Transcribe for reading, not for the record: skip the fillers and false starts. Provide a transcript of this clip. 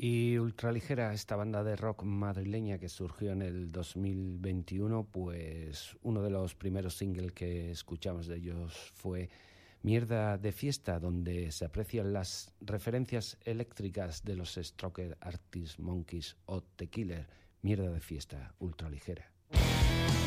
Y Ultraligera, esta banda de rock madrileña que surgió en el 2021, pues uno de los primeros singles que escuchamos de ellos fue Mierda de Fiesta, donde se aprecian las referencias eléctricas de los Stroker, Arctic Monkeys o The Killer. Mierda de Fiesta, Ultraligera.